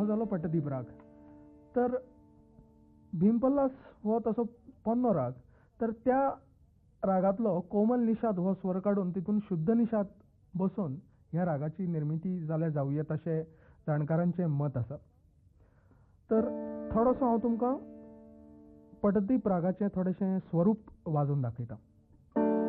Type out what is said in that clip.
हो जालो पट्टदीप राग. तर भीमपल्लास हो तसो पोन्नो राग. तर त्या रागातलो कोमल निषाद हो स्वर काडून तितून शुद्ध निषाद बसून ह्या रागाची निर्मिती जाल्यार जावं येता अशें जाणकारांचें मत आसा. तर थोडोसो हांव तुमकां पट्टदीप रागाचें थोडेशें स्वरूप वाजोवन दाखयता.